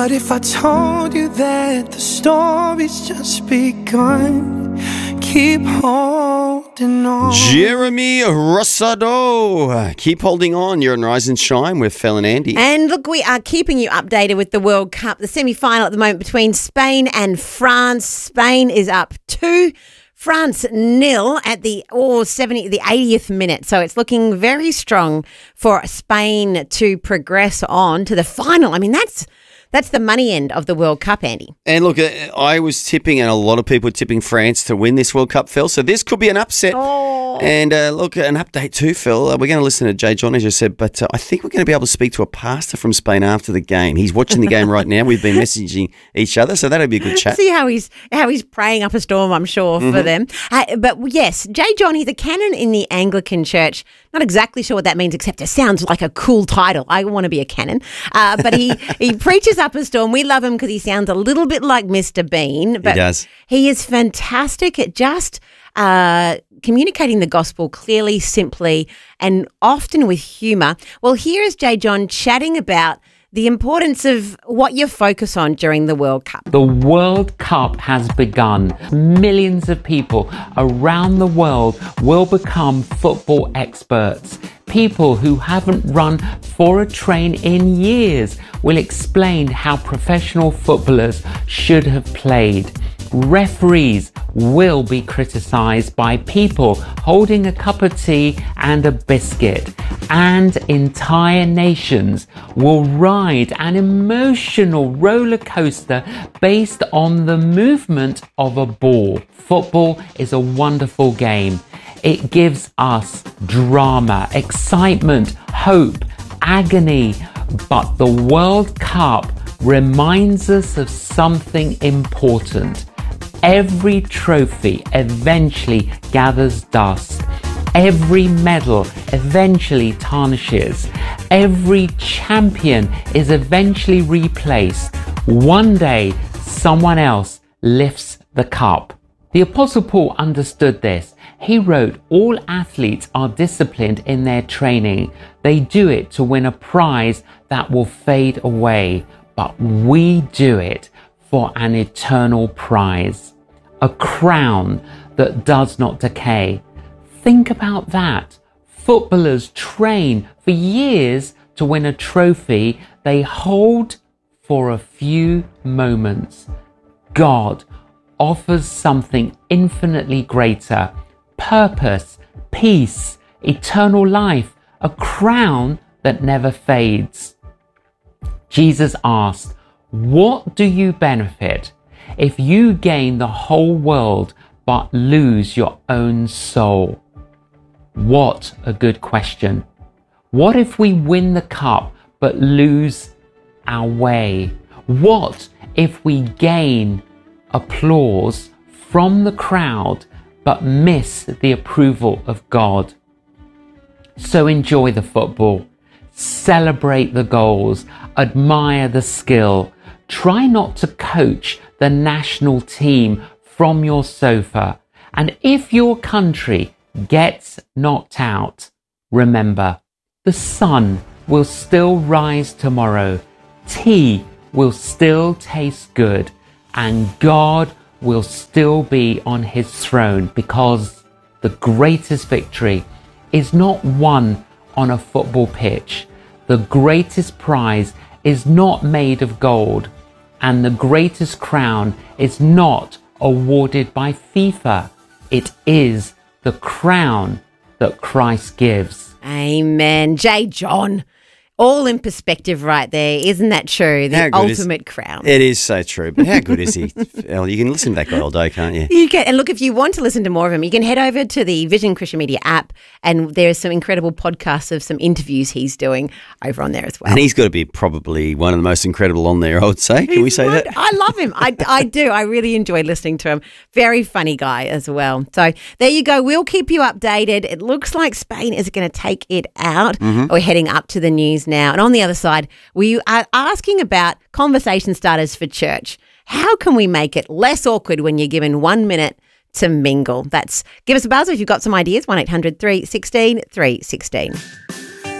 What if I told you that the story's just begun? Keep holding on. Jeremy Rosado. Keep holding on. You're on Rise and Shine with Phil and Andy. And look, we are keeping you updated with the World Cup, the semi-final at the moment between Spain and France. Spain is up 2, France 0 at the 80th minute. So it's looking very strong for Spain to progress on to the final. I mean, that's the money end of the World Cup, Andy. And look, I was tipping, and a lot of people were tipping France to win this World Cup, Phil. So this could be an upset. Oh. And look, an update too, Phil. We're going to listen to Jay John, as you said, but I think we're going to be able to speak to a pastor from Spain after the game. He's watching the game right now. We've been messaging each other, so that'll be a good chat. See how he's praying up a storm, I'm sure, for them. But yes, Jay John, he's a canon in the Anglican Church. Not exactly sure what that means, except it sounds like a cool title. I want to be a canon. But he preaches up a storm. We love him because he sounds a little bit like Mr. Bean. But he does. He is fantastic at just communicating the gospel clearly, simply, and often with humour. Well, here is Jay John chatting about the importance of what you focus on during the World Cup. The World Cup has begun. Millions of people around the world will become football experts. People who haven't run for a train in years will explain how professional footballers should have played. Referees will be criticised by people holding a cup of tea and a biscuit, and entire nations will ride an emotional roller coaster based on the movement of a ball. Football is a wonderful game. It gives us drama, excitement, hope, agony, but the World Cup reminds us of something important. Every trophy eventually gathers dust. Every medal eventually tarnishes. Every champion is eventually replaced. One day, someone else lifts the cup. The Apostle Paul understood this. He wrote, "All athletes are disciplined in their training. They do it to win a prize that will fade away, but we do it for an eternal prize, a crown that does not decay." Think about that. Footballers train for years to win a trophy they hold for a few moments. God offers something infinitely greater: purpose, peace, eternal life, a crown that never fades. Jesus asked, "What do you benefit if you gain the whole world but lose your own soul?" What a good question. What if we win the cup but lose our way? What if we gain applause from the crowd but miss the approval of God? So enjoy the football, celebrate the goals, admire the skill. Try not to coach the national team from your sofa. And if your country gets knocked out, remember, the sun will still rise tomorrow, tea will still taste good, and God will still be on his throne, because the greatest victory is not won on a football pitch. The greatest prize is not made of gold, and the greatest crown is not awarded by FIFA. It is the crown that Christ gives. Amen. Jay John, all in perspective right there. Isn't that true? The ultimate crown. It is so true. But how good is he? Phil? You can listen to that guy all day, can't you? You can. And look, if you want to listen to more of him, you can head over to the Vision Christian Media app, and there are some incredible podcasts of some interviews he's doing over on there as well. And he's got to be probably one of the most incredible on there, I would say. Can we say that? I love him. I do. I really enjoy listening to him. Very funny guy as well. So there you go. We'll keep you updated. It looks like Spain is going to take it out. We're heading up to the news now. And on the other side, we are asking about conversation starters for church. How can we make it less awkward when you're given 1 minute to mingle? Give us a buzz if you've got some ideas. 1-800-316-316.